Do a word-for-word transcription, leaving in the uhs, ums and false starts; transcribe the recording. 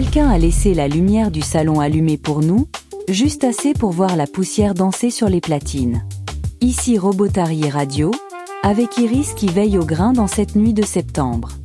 Quelqu'un a laissé la lumière du salon allumée pour nous, juste assez pour voir la poussière danser sur les platines. Ici Robotari Radio, avec Iris qui veille au grain dans cette nuit de septembre.